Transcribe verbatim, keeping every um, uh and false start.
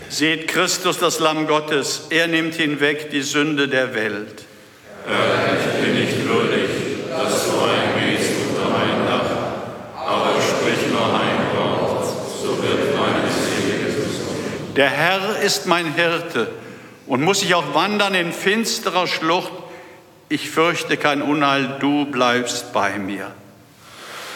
Seht Christus, das Lamm Gottes, er nimmt hinweg die Sünde der Welt. Herr, ich bin nicht würdig, dass du eingehst unter mein Dach, aber sprich nur ein Wort, so wird meine Seele gesund. Der Herr ist mein Hirte, und muss ich auch wandern in finsterer Schlucht, ich fürchte kein Unheil, du bleibst bei mir.